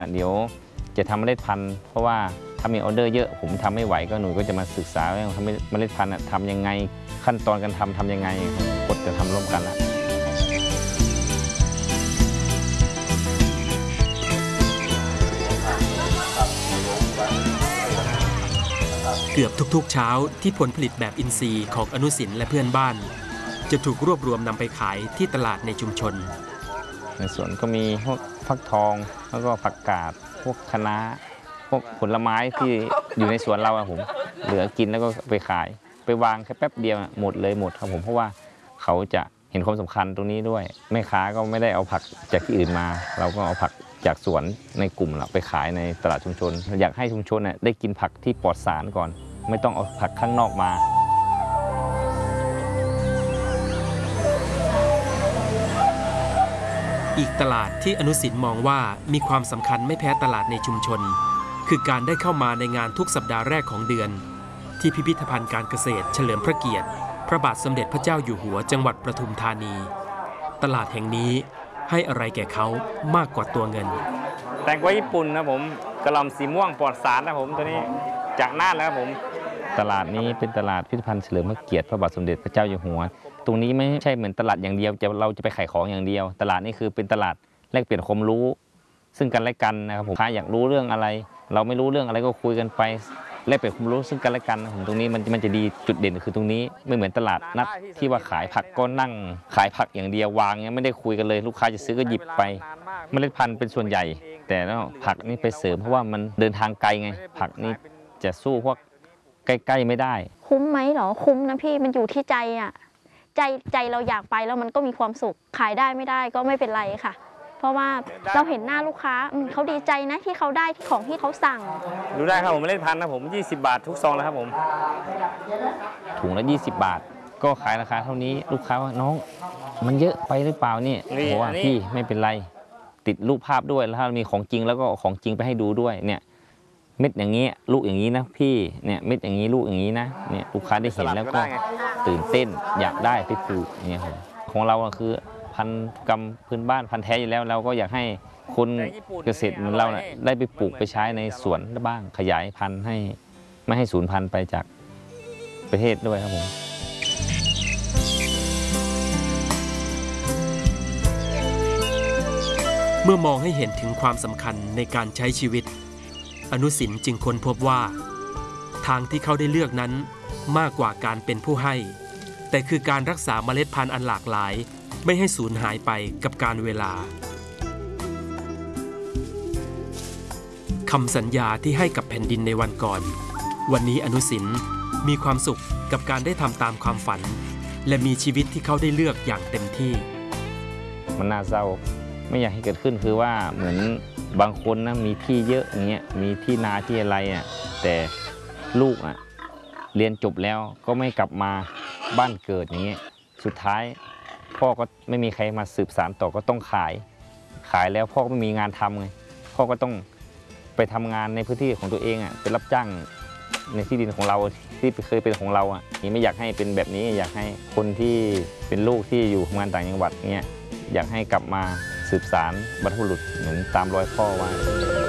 เดี๋ยวจะทำเมล็ดพันธุ์เพราะว่าถ้ามีออเดอร์เยอะผมทำไม่ไหวก็หนูก็จะมาศึกษาว่าทำเมล็ดพันธุ์ทำยังไงขั้นตอนการทำยังไงก็จะทำร่วมกันละเกือบทุกๆเช้าที่ผลผลิตแบบอินทรีย์ของอนุสินและเพื่อนบ้านจะถูกรวบรวมนำไปขายที่ตลาดในชุมชนในสวนก็มีพวกฟักทองแล้วก็ผักกาดพวกคะน้าพวกผลไม้ที่อยู่ในสวนเราผมเหลือกินแล้วก็ไปขายไปวางแค่แป๊บเดียวหมดครับผมเพราะว่าเขาจะเห็นความสำคัญตรงนี้ด้วยแม่ค้าก็ไม่ได้เอาผักจากที่อื่นมาเราก็เอาผักจากสวนในกลุ่มเราไปขายในตลาดชุมชนอยากให้ชุมชนได้กินผักที่ปลอดสารก่อนไม่ต้องเอาผักข้างนอกมาอีกตลาดที่อนุสินมองว่ามีความสำคัญไม่แพ้ตลาดในชุมชนคือการได้เข้ามาในงานทุกสัปดาห์แรกของเดือนที่พิพิธภัณฑ์การเกษตรเฉลิมพระเกียรติพระบาทสมเด็จพระเจ้าอยู่หัวจังหวัดปทุมธานีตลาดแห่งนี้ให้อะไรแก่เขามากกว่าตัวเงินแตงกวาญี่ปุ่นนะผมกระหล่ำสีม่วงปลอดสารนะผมตัวนี้จากน่านแล้วครับผมตลาดนี้เป็นตลาดพิพิธภัณฑ์เฉลิมพระเกียรติพระบาทสมเด็จพระเจ้าอยู่หัวตรงนี้ไม่ใช่เหมือนตลาดอย่างเดียวเราจะไปขายของอย่างเดียวตลาดนี้คือเป็นตลาดแลกเปลี่ยนความรู้ซึ่งกันและกันนะครับผมถ้าอยากรู้เรื่องอะไรเราไม่รู้เรื่องอะไรก็คุยกันไปแลกเปลี่ยนความรู้ซึ่งกันและกันผมตรงนี้มันจะดีจุดเด่นคือตรงนี้ไม่เหมือนตลาดนัดที่ว่าขายผักก็นั่งขายผักอย่างเดียววางเงี้ยไม่ได้คุยกันเลยลูกค้าจะซื้อก็หยิบไปเมล็ดพันธุ์เป็นส่วนใหญ่แต่แล้วผักนี่ไปเสริมเพราะว่ามันเดินทางไกลไงผักนี่จะสู้พวกใกล้ๆไม่ได้คุ้มไหมหรอคุ้มนะพี่มันอยู่ที่ใจใจเราอยากไปแล้วมันก็มีความสุขขายได้ไม่ได้ก็ไม่เป็นไรค่ะเพราะว่าเราเห็นหน้าลูกค้าเขาดีใจนะที่เขาได้ของที่เขาสั่งดูได้ครับผมเมล็ดพันธุ์นะผม20 บาททุกซองแล้วครับผมถุงละ20 บาทก็ขายราคาเท่านี้ลูกค้าว่าน้องมันเยอะไปหรือเปล่านี่บอกว่าพี่ไม่เป็นไรติดรูปภาพด้วยแล้วถ้ามีของจริงแล้วก็ของจริงไปให้ดูด้วยเนี่ยเม็ดอย่างนี้ลูกอย่างนี้นะพี่เนี่ยเม็ดอย่างนี้ลูกอย่างนี้นะเนี่ยลูกค้าได้เห็นแล้วก็ตื่นเต้นอยากได้ไปปลูกเนี่ยของเราคือพันธุ์กรรมพื้นบ้านพันธุ์แท้อยู่แล้วเราก็อยากให้คนเกษตรเหมือนเราได้ไปปลูกไปใช้ในสวนบ้างขยายพันธุ์ให้ไม่ให้สูญพันธุ์ไปจากประเทศด้วยครับผมเมื่อมองให้เห็นถึงความสำคัญในการใช้ชีวิตอนุสินจึงค้นพบว่าทางที่เขาได้เลือกนั้นมากกว่าการเป็นผู้ให้แต่คือการรักษาเมล็ดพันธุ์อันหลากหลายไม่ให้สูญหายไปกับกาลเวลาคำสัญญาที่ให้กับแผ่นดินในวันก่อนวันนี้อนุสินมีความสุขกับการได้ทำตามความฝันและมีชีวิตที่เขาได้เลือกอย่างเต็มที่มันน่าเศร้าไม่อยากให้เกิดขึ้นคือว่าเหมือนบางคนนะมีที่เยอะอย่างเงี้ยมีที่นาที่อะไรแต่ลูกเรียนจบแล้วก็ไม่กลับมาบ้านเกิดอย่างเงี้ยสุดท้ายพ่อก็ไม่มีใครมาสืบสานต่อก็ต้องขายแล้วพ่อก็ไม่มีงานทำไงพ่อก็ต้องไปทำงานในพื้นที่ของตัวเองไปรับจ้างในที่ดินของเราที่เคยเป็นของเรานี่ไม่อยากให้เป็นแบบนี้อยากให้คนที่เป็นลูกที่อยู่ทำงานต่างจังหวัดเงี้ยอยากให้กลับมาสืบสานบรรพบุรุษเหมือนตามรอยพ่อไว้